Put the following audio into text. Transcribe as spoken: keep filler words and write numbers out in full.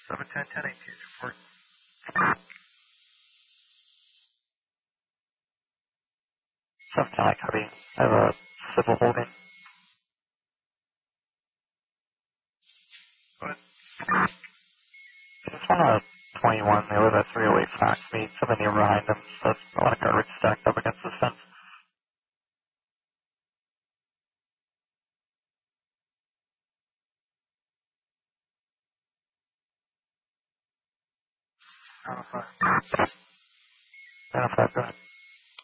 seven ten ten eighteen report. seven ten, I copy. I have a civil holding. Go ahead. Just one uh, twenty-one, they live at three oh eight Fox Mead, something near behind them, so it's a lot of garbage stacked up against the fence. nine oh five. nine oh five, go ahead.